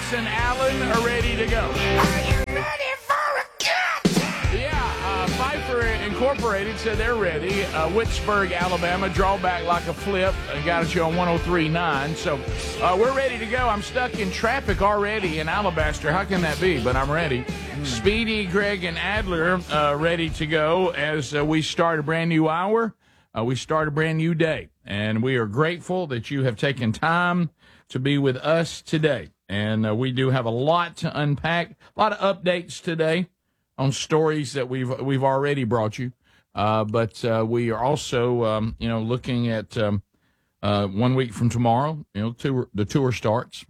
and Allen are ready to go. Are you ready for a cut? Yeah, Pfeiffer Incorporated said they're ready. Wicksburg, Alabama, draw back like a flip. Got it you on 103.9. So we're ready to go. I'm stuck in traffic already in Alabaster. How can that be? But I'm ready. Speedy, Greg, and Adler ready to go as we start a brand new hour. We start a brand new day. And we are grateful that you have taken time to be with us today. And we do have a lot to unpack, a lot of updates today on stories that we've already brought you. But we are also, looking at 1 week from tomorrow, the tour starts.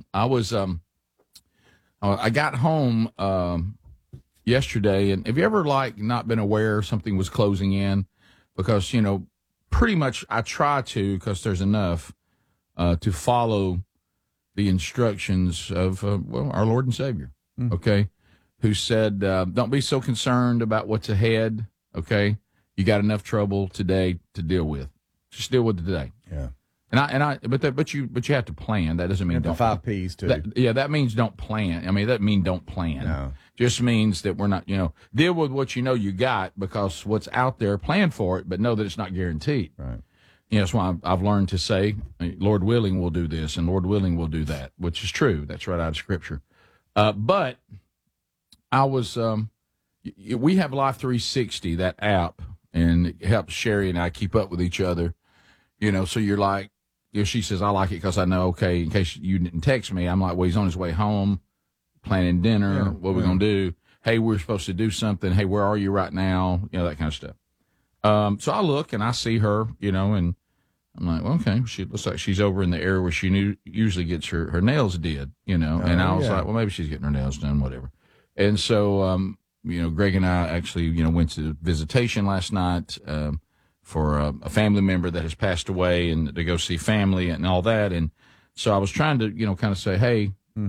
I got home yesterday, and have you ever, not been aware something was closing in? Because, pretty much I try to, because there's enough, to follow the instructions of, our Lord and Savior, okay, who said, don't be so concerned about what's ahead, okay? You got enough trouble today to deal with. Just deal with it today. Yeah. But you have to plan. That doesn't mean the don't. 5 Ps too. That means don't plan. I mean, that means don't plan. No. Just means that we're not, deal with what you got, because what's out there, plan for it, but know that it's not guaranteed. Right. That's why I've learned to say, Lord willing, we'll do this, and Lord willing, we'll do that, which is true. That's right out of Scripture. But I was, we have Life 360, that app, and it helps Sherry and I keep up with each other. So you're like, she says, I like it because I know, okay, in case you didn't text me, I'm like, well, he's on his way home, planning dinner. Yeah, what are we going to do? Hey, we're supposed to do something. Hey, where are you right now? That kind of stuff. So I look and I see her, and I'm like, well, okay, she looks like she's over in the area where she usually gets her nails did, and I was like, well, maybe she's getting her nails done, whatever. And so, Greg and I actually, went to visitation last night, for a family member that has passed away, and to go see family and all that. And so I was trying to, kind of say, hey,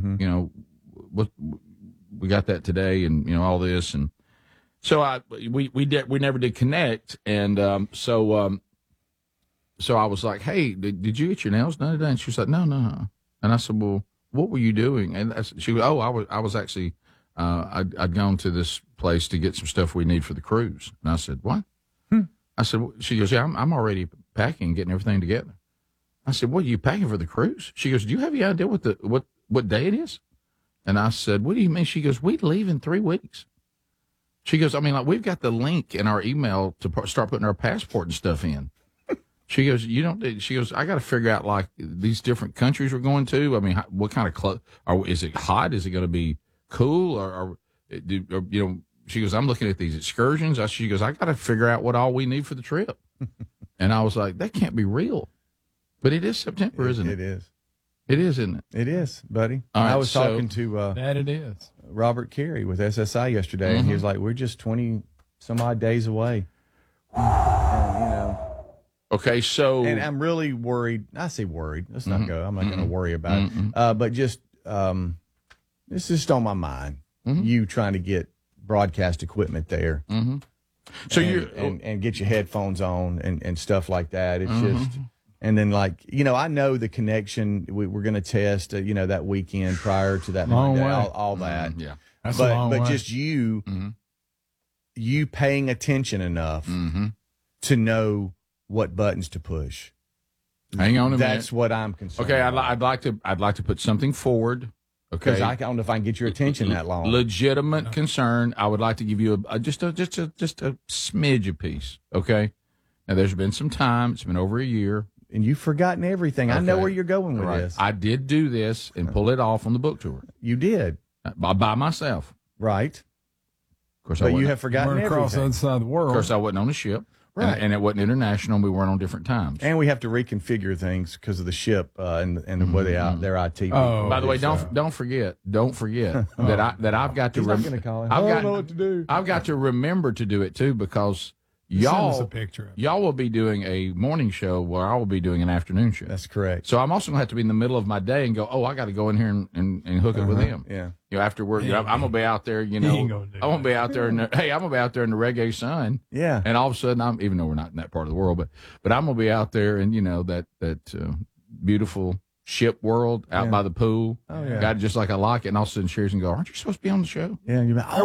what we got that today, and all this, and so we never did connect, and so I was like, hey, did you get your nails done today? And she was like, no, and I said, well, what were you doing? And she was, I was actually I'd gone to this place to get some stuff we need for the cruise, and I said, what? I said, she goes, yeah, I'm already packing, getting everything together. I said, what are you packing for the cruise? She goes, do you have any idea what day it is? And I said, what do you mean? She goes, we leave in 3 weeks. She goes, I mean, we've got the link in our email to start putting our passport and stuff in. She goes, she goes, I got to figure out these different countries we're going to. I mean, what kind of clothes, is it hot? Is it going to be cool? Or she goes, I'm looking at these excursions. She goes, I got to figure out what all we need for the trip. And I was like, that can't be real. But it is September, isn't it? It is. It is, isn't it? It is, buddy. All right, I was talking to that it is. Robert Carey with SSI yesterday, and he was like, we're just 20 some odd days away. And, Okay, so. And I'm really worried. I say worried. Let's not go. I'm not going to worry about it. But just, it's just on my mind. You trying to get broadcast equipment there. So and get your headphones on and stuff like that. It's just, and then I know the connection we're going to test, that weekend prior to that Monday, all that. Yeah. That's a long But way. just you paying attention enough to know what buttons to push. Hang on a minute. That's what I'm concerned. Okay, about. I'd like to put something forward. Okay, Because I don't know if I can get your attention that long. Legitimate concern. I would like to give you just a smidge apiece. Okay, now there's been some time. It's been over a year. And you've forgotten everything. I know Okay. where you're going with Right. this. I did do this and pull it off on the book tour You did. by myself. Right. Of course, But you have forgotten We're across the everything. other side of the world. Of course, I wasn't on a ship. Right. And it wasn't international. We weren't on different times. And we have to reconfigure things because of the ship and the way their IT people. Oh. By the way, don't forget that I've got to. He's not going to call him. I've I got- don't know what to do. I've got to remember to do it too, because Send us a y'all picture of it. y'all will be doing a morning show where I will be doing an afternoon show. That's correct. So I'm also gonna have to be in the middle of my day and go, I got to go in here and hook it with them. Yeah. After work, I'm gonna be out there. ain't gonna do I'm gonna be out there. I'm gonna be out there in the reggae sun. Yeah. And all of a sudden, even though we're not in that part of the world, but I'm gonna be out there, and that beautiful Ship World out Yeah. by the pool. Oh, yeah. Got it just like I like it. And all of a sudden Sherry's going to go, aren't you supposed to be on the show? Yeah, you're